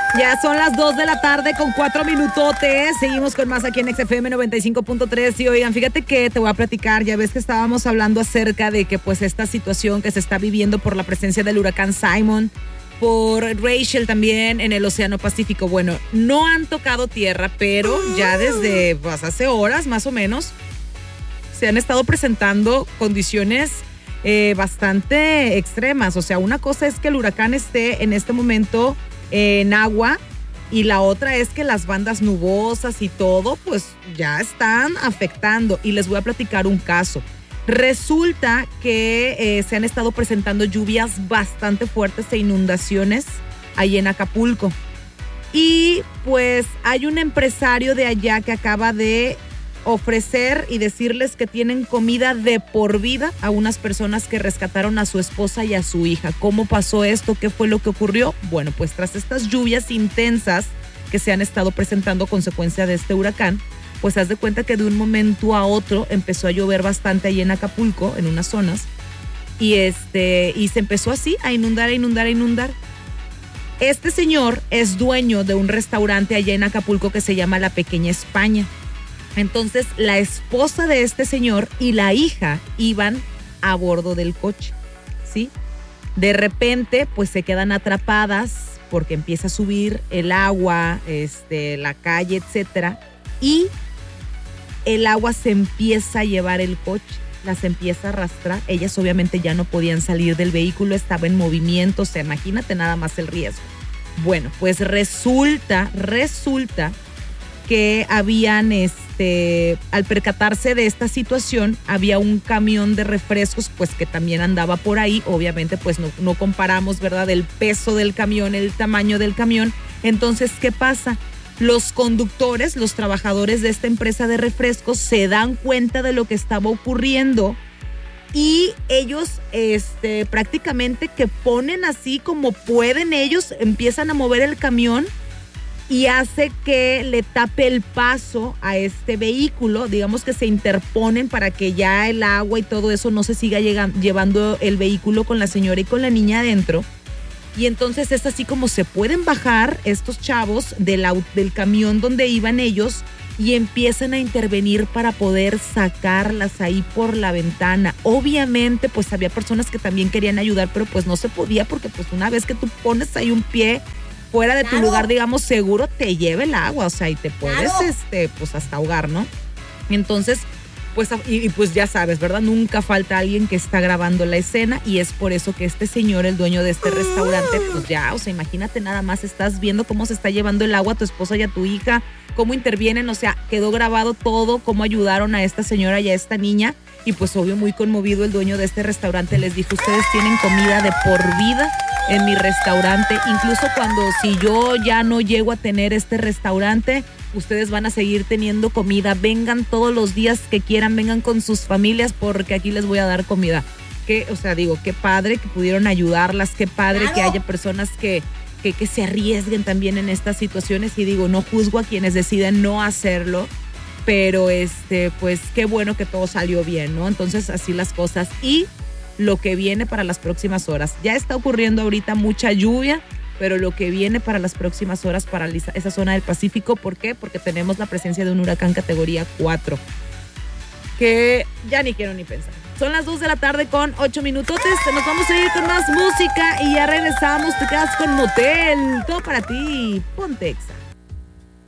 Ya son las 2 de la tarde con 4 minutotes. Seguimos con más aquí en XFM 95.3. Y oigan, fíjate que te voy a platicar. Ya ves que estábamos hablando acerca de que pues esta situación que se está viviendo por la presencia del huracán Simon, por Rachel también en el Océano Pacífico. Bueno, no han tocado tierra, pero ya desde pues, hace horas más o menos se han estado presentando condiciones bastante extremas. O sea, una cosa es que el huracán esté en este momento en agua y la otra es que las bandas nubosas y todo pues ya están afectando. Y les voy a platicar un caso. Resulta que se han estado presentando lluvias bastante fuertes e inundaciones ahí en Acapulco. Y pues hay un empresario de allá que acaba de ofrecer y decirles que tienen comida de por vida a unas personas que rescataron a su esposa y a su hija. ¿Cómo pasó esto? ¿Qué fue lo que ocurrió? Bueno, pues tras estas lluvias intensas que se han estado presentando a consecuencia de este huracán, pues haz de cuenta que de un momento a otro empezó a llover bastante ahí en Acapulco, en unas zonas, y se empezó así a inundar. Este señor es dueño de un restaurante allá en Acapulco que se llama La Pequeña España. Entonces, la esposa de este señor y la hija iban a bordo del coche, ¿sí? De repente, pues se quedan atrapadas porque empieza a subir el agua, la calle, etcétera, y el agua se empieza a llevar el coche, las empieza a arrastrar. Ellas obviamente ya no podían salir del vehículo, estaba en movimiento, o sea, imagínate nada más el riesgo. Bueno, pues resulta que habían, al percatarse de esta situación, había un camión de refrescos, pues que también andaba por ahí. Obviamente, pues no comparamos, ¿verdad? El peso del camión, el tamaño del camión. Entonces, ¿qué pasa? Los conductores, los trabajadores de esta empresa de refrescos se dan cuenta de lo que estaba ocurriendo y ellos prácticamente que ponen así como pueden ellos, empiezan a mover el camión y hace que le tape el paso a este vehículo. Digamos que se interponen para que ya el agua y todo eso no se siga llevando el vehículo con la señora y con la niña adentro. Y entonces es así como se pueden bajar estos chavos del camión donde iban ellos y empiezan a intervenir para poder sacarlas ahí por la ventana. Obviamente pues había personas que también querían ayudar, pero pues no se podía porque pues una vez que tú pones ahí un pie fuera de tu lugar, digamos, seguro te lleva el agua, o sea, y te puedes, pues hasta ahogar, ¿no? Entonces, pues, y pues ya sabes, ¿verdad? Nunca falta alguien que está grabando la escena y es por eso que este señor, el dueño de este restaurante, pues ya, o sea, imagínate nada más, estás viendo cómo se está llevando el agua a tu esposa y a tu hija, cómo intervienen, o sea, quedó grabado todo, cómo ayudaron a esta señora y a esta niña. Y pues obvio, muy conmovido, el dueño de este restaurante les dijo: ustedes tienen comida de por vida en mi restaurante, incluso si yo ya no llego a tener este restaurante, ustedes van a seguir teniendo comida, vengan todos los días que quieran, vengan con sus familias porque aquí les voy a dar comida. O sea, digo, qué padre que pudieron ayudarlas, qué padre que haya personas que se arriesguen también en estas situaciones, y digo, no juzgo a quienes deciden no hacerlo, pero pues qué bueno que todo salió bien, ¿no? Entonces así las cosas y lo que viene para las próximas horas. Ya está ocurriendo ahorita mucha lluvia, pero lo que viene para las próximas horas para esa zona del Pacífico, ¿por qué? Porque tenemos la presencia de un huracán categoría 4, que ya ni quiero ni pensar. Son las 2 de la tarde con 8 minutotes, nos vamos a ir con más música y ya regresamos, te quedas con Motel, todo para ti, ponte Exa.